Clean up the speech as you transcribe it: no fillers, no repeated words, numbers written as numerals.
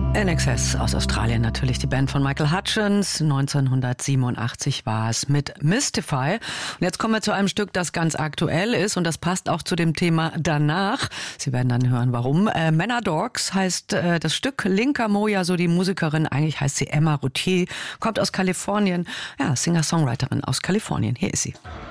INXS aus Australien, natürlich die Band von Michael Hutchence. 1987 war es mit Mystify. Und jetzt kommen wir zu einem Stück, das ganz aktuell ist und das passt auch zu dem Thema danach. Sie werden dann hören, warum. Männer Dogs heißt das Stück. Linka Moja, so die Musikerin, eigentlich heißt sie Emma Routhier, kommt aus Kalifornien. Ja, Singer-Songwriterin aus Kalifornien. Hier ist sie.